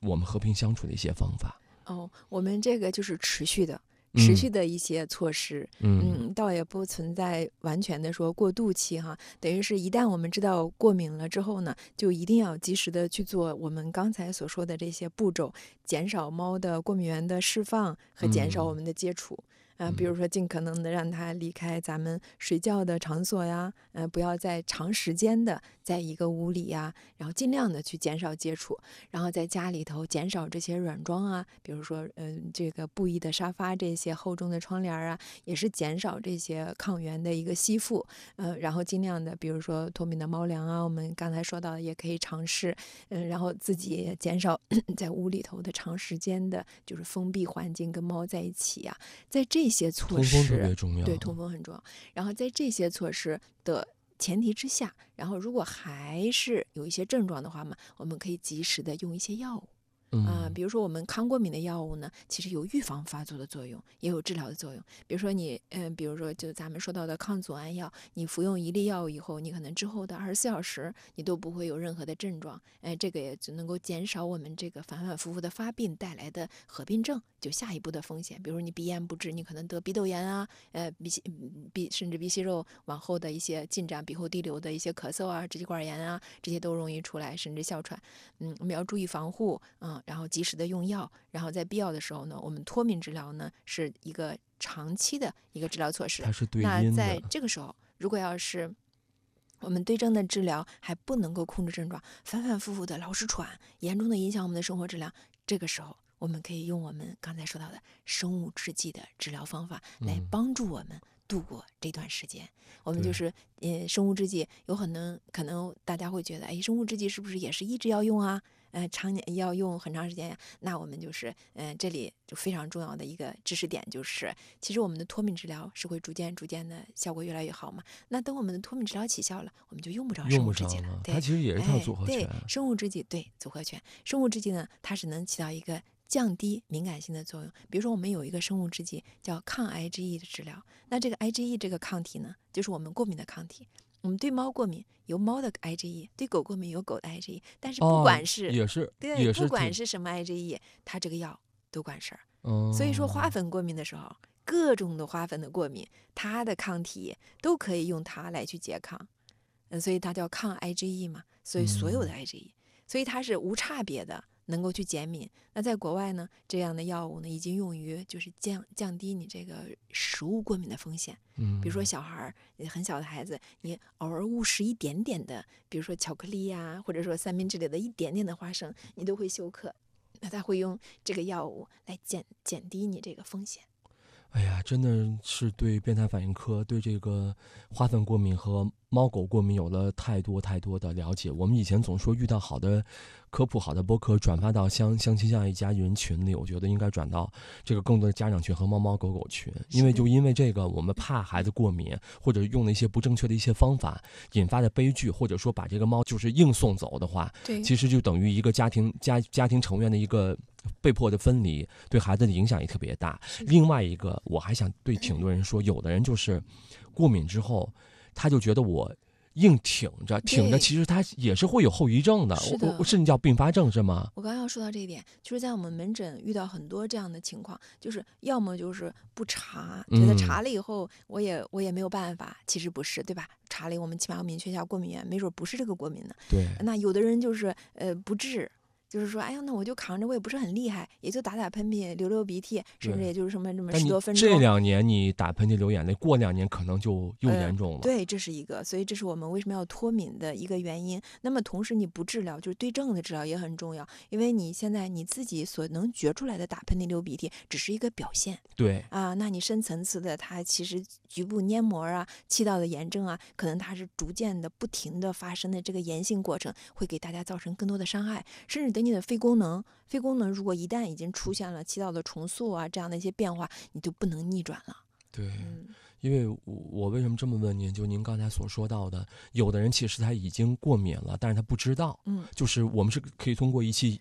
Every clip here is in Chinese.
我们和平相处的一些方法？ 我们这个就是持续的一些措施，倒也不存在完全的说过渡期哈。等于是一旦我们知道过敏了之后呢，就一定要及时的去做我们刚才所说的这些步骤，减少猫的过敏源的释放和减少我们的接触。比如说尽可能的让它离开咱们睡觉的场所呀，不要再长时间的在一个屋里呀，然后尽量的去减少接触，然后在家里头减少这些软装啊，比如说这个布艺的沙发，这些厚重的窗帘啊，也是减少这些抗原的一个吸附，然后尽量的比如说脱敏的猫粮啊，我们刚才说到的也可以尝试，然后自己也减少在屋里头的长时间的就是封闭环境跟猫在一起啊，在这些措施， 通风特别重要， 对，通风很重要。然后在这些措施的前提之下，然后如果还是有一些症状的话嘛，我们可以及时的用一些药物。比如说我们抗过敏的药物呢，其实有预防发作的作用，也有治疗的作用。比如说比如说就咱们说到的抗组胺药，你服用一粒药以后，你可能之后的24小时你都不会有任何的症状，这个也就能够减少我们这个反反复复的发病带来的合并症，就下一步的风险。比如你鼻炎不治，你可能得鼻窦炎啊，甚至鼻息肉往后的一些进展，鼻后滴流的一些咳嗽啊、支气管炎啊，这些都容易出来，甚至哮喘。我们要注意防护，然后及时的用药，然后在必要的时候呢，我们脱敏治疗呢是一个长期的一个治疗措施。 它是对因的。 那在这个时候，如果要是我们对症的治疗还不能够控制症状，反反复复的老是喘，严重的影响我们的生活质量，这个时候我们可以用我们刚才说到的生物制剂的治疗方法来帮助我们度过这段时间。我们就是生物制剂有可能大家会觉得，生物制剂是不是也是一直要用啊？常年要用很长时间呀？那我们就是这里就非常重要的一个知识点就是，其实我们的脱敏治疗是会逐渐的效果越来越好嘛。那等我们的脱敏治疗起效了，我们就用不着生物制剂了。 它其实也是套组合拳。 对，生物制剂对组合拳，生物制剂呢，它是能起到一个降低敏感性的作用。比如说我们有一个生物制剂叫抗 IgE 的治疗，那这个 IgE 这个抗体呢，就是我们过敏的抗体。我们对猫过敏有猫的 IgE， 对狗过敏有狗的 IgE， 但是不管是、不管是什么 IgE， 它这个药都管事儿。所以说花粉过敏的时候，各种的花粉的过敏，它的抗体都可以用它来去拮抗。所以它叫抗 IgE 嘛，所以所有的 IgE，所以它是无差别的能够去减敏。那在国外呢，这样的药物呢已经用于就是降低你这个食物过敏的风险。比如说小孩很小的孩子，你偶尔误食一点点的，比如说巧克力呀，或者说三明治里的一点点的花生，你都会休克。那他会用这个药物来减低你这个风险。 哎呀，真的是对变态反应科对这个花粉过敏和猫狗过敏有了太多的了解。我们以前总说遇到好的科普好的播客转发到相亲相爱一家人群里，我觉得应该转到这个更多的家长群和猫猫狗狗群，因为这个我们怕孩子过敏，或者用了一些不正确的一些方法引发的悲剧，或者说把这个猫就是硬送走的话，其实就等于一个家庭成员的一个被迫的分离，对孩子的影响也特别大。另外一个，我还想对挺多人说，有的人就是过敏之后，他就觉得我硬挺着，其实他也是会有后遗症的，甚至叫并发症，是吗？ 我刚刚要说到这一点，就是在我们门诊遇到很多这样的情况，就是要么就是不查，觉得查了以后我也没有办法，其实不是，对吧？查了我们起码要明确一下过敏源，没准不是这个过敏呢。 对。 那有的人就是不治。就是说，哎呀，那我就扛着，我也不是很厉害，也就打打喷嚏、流流鼻涕，甚至也就是什么10多分钟。 这2年你打喷嚏、流眼泪，过2年可能就又严重了。 对，这是一个，所以这是我们为什么要脱敏的一个原因。那么同时你不治疗，就是对症的治疗也很重要，因为你现在你自己所能觉出来的打喷嚏、流鼻涕只是一个表现。 对啊，那你深层次的，它其实局部黏膜啊、气道的炎症啊，可能它是逐渐的、不停的发生的这个炎性过程，会给大家造成更多的伤害，甚至等你的肺功能如果一旦已经出现了气道的重塑啊这样的一些变化，你就不能逆转了。 对，因为我为什么这么问您，就您刚才所说到的，有的人其实他已经过敏了，但是他不知道。就是我们是可以通过一期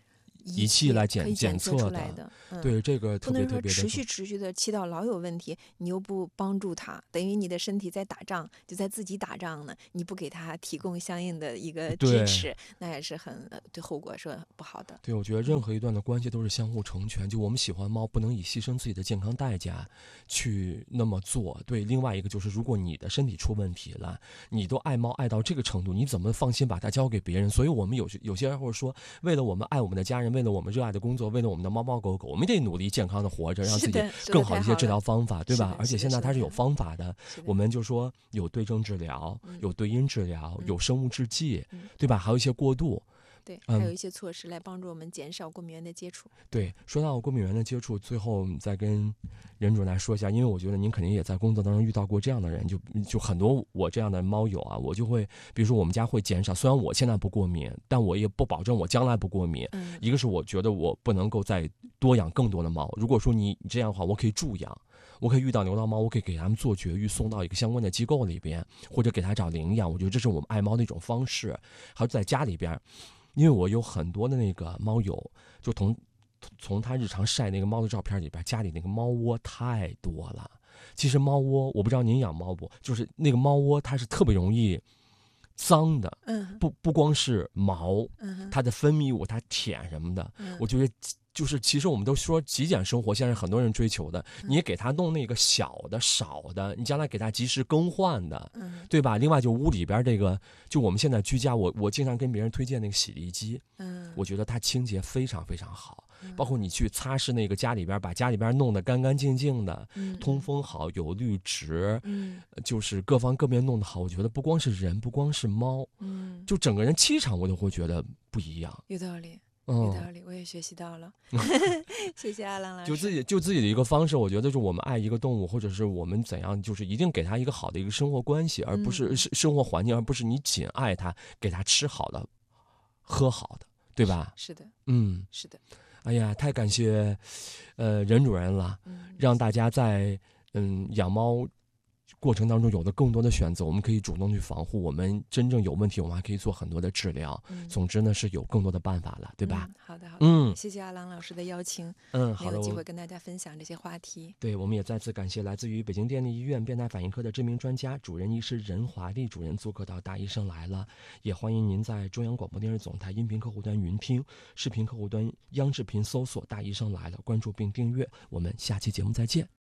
仪器来可以检测出来的。 对，这个特别特别的不能说持续的气道老有问题，你又不帮助他，等于你的身体在打仗，就在自己打仗呢，你不给他提供相应的一个支持，那也是很对后果是不好的。 对，我觉得任何一段的关系都是相互成全，就我们喜欢猫，不能以牺牲自己的健康代价去那么做。对，另外一个就是，如果你的身体出问题了，你都爱猫爱到这个程度，你怎么放心把它交给别人？所以我们有些人会说，为了我们爱我们的家人，为了我们热爱的工作，为了我们的猫猫狗狗，我们得努力健康的活着，让自己更好的一些治疗方法，对吧？而且现在它是有方法的，我们就说有对症治疗，有对因治疗，有生物制剂，对吧？还有一些过渡。 对，还有一些措施来帮助我们减少过敏源的接触。 对，说到过敏源的接触，最后再跟任主任来说一下，因为我觉得您肯定也在工作当中遇到过这样的人，就很多我这样的猫友啊，我就会，比如说我们家会减少，虽然我现在不过敏，但我也不保证我将来不过敏。一个是我觉得我不能够再多养更多的猫，如果说你这样的话，我可以助养。我可以遇到流浪猫，我可以给他们做绝育，送到一个相关的机构里边，或者给它找领养。我觉得这是我们爱猫的一种方式。还有在家里边，因为我有很多的那个猫友，就从他日常晒那个猫的照片里边，家里那个猫窝太多了。其实猫窝，我不知道您养猫不，就是那个猫窝它是特别容易脏的，不光是毛，它的分泌物、它舔什么的，我觉得就是其实我们都说极简生活，现在很多人追求的，你也给它弄那个小的、少的，你将来给它及时更换的，对吧？另外就屋里边这个，就我们现在居家，我经常跟别人推荐那个洗涤机，我觉得它清洁非常非常好，包括你去擦拭那个家里边，把家里边弄得干干净净的，通风好，有绿植，就是各方各面弄得好，我觉得不光是人，不光是猫，就整个人气场我都会觉得不一样。 有道理。有道理，我也学习到了。谢谢阿郎老师。 就自己的一个方式，我觉得是我们爱一个动物，或者是我们怎样，就是一定给它一个好的一个生活关系，而不是生活环境，而不是你仅爱它，给它吃好的、喝好的，对吧？ 是的，是的。 哎呀，太感谢，任主任了，让大家在养猫过程当中有了更多的选择，我们可以主动去防护，我们真正有问题我们还可以做很多的治疗，总之呢是有更多的办法了，对吧？ 好的，谢谢阿郎老师的邀请， 好的， 有机会跟大家分享这些话题。 对，我们也再次感谢来自于北京电力医院变态反应科的知名专家主任医师任华丽主任做客到大医生来了，也欢迎您在中央广播电视总台音频客户端云听，视频客户端央视频搜索大医生来了，关注并订阅，我们下期节目再见。